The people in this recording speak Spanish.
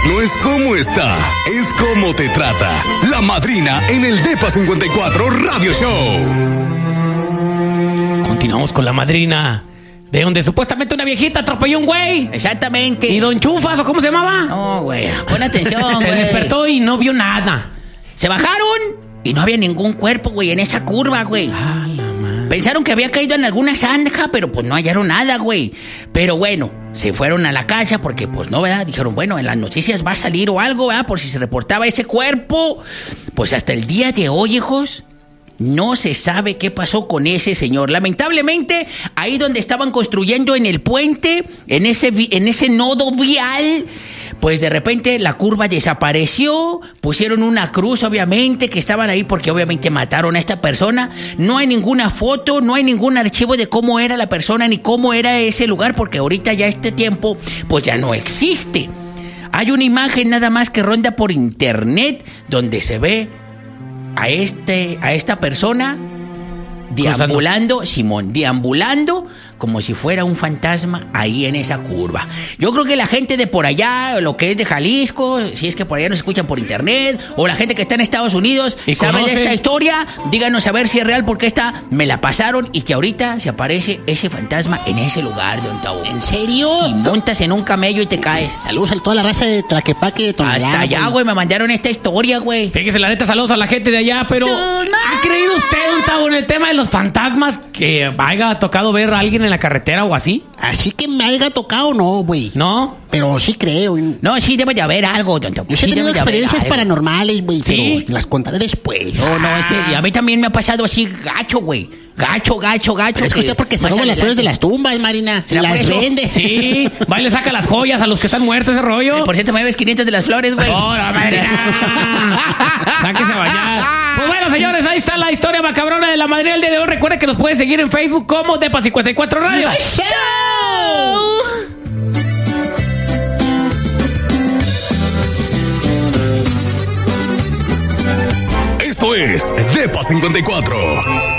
no es cómo está, es cómo te trata. La Madrina en el Depa 54 Radio Show. Continuamos con La Madrina, de donde supuestamente una viejita atropelló un güey. Exactamente. ¿Y Don Chufas o cómo se llamaba? No, güey, pon atención, güey. Se despertó y no vio nada. Se bajaron y no había ningún cuerpo, güey, en esa curva, güey. Ah, la madre. Pensaron que había caído en alguna zanja, pero pues no hallaron nada, güey. Pero bueno, se fueron a la casa porque pues no, ¿verdad? Dijeron, bueno, en las noticias va a salir o algo, ¿verdad? Por si se reportaba ese cuerpo. Pues hasta el día de hoy, hijos, no se sabe qué pasó con ese señor. Lamentablemente, ahí donde estaban construyendo en el puente, en ese nodo vial, pues de repente la curva desapareció, pusieron una cruz, obviamente, que estaban ahí porque obviamente mataron a esta persona. No hay ninguna foto, no hay ningún archivo de cómo era la persona ni cómo era ese lugar, porque ahorita ya este tiempo, pues ya no existe. Hay una imagen nada más que ronda por internet donde se ve a esta persona deambulando, Simón, deambulando como si fuera un fantasma ahí en esa curva. Yo creo que la gente de por allá, lo que es de Jalisco, si es que por allá nos escuchan por internet, o la gente que está en Estados Unidos y sabe de esta historia, díganos a ver si es real, porque esta me la pasaron y que ahorita se aparece ese fantasma en ese lugar, don Tau. ¿En serio? Si montas en un camello y te caes. Saludos a toda la raza de Tlaquepaque, de Tonalá. Hasta allá, güey, me mandaron esta historia, güey. Fíjese, la neta, saludos a la gente de allá, pero ¿ha creído usted, don Tavo, en el tema de los fantasmas, que haya tocado ver a alguien en la carretera o así? Así que me haya tocado, no, güey. ¿No? Pero sí creo. No, sí debe de haber algo, don Tavo. Yo sí he tenido experiencias paranormales, güey, ¿Sí? pero las contaré después. No, y a mí también me ha pasado así gacho, güey. Gacho. Pero es que usted porque se roba las flores de las tumbas, Marina. ¿Será las por eso? vende. Sí, va y le saca las joyas a los que están muertos, ese rollo. Por cierto, me debes 500 de las flores, güey. ¡Hola, Madrina! ¡Sáquese a bañar! Pues bueno, señores, ahí está la historia macabrona de La Madrina del día de hoy. Recuerden que nos pueden seguir en Facebook como Depa 54 Radio. Esto es Depa 54.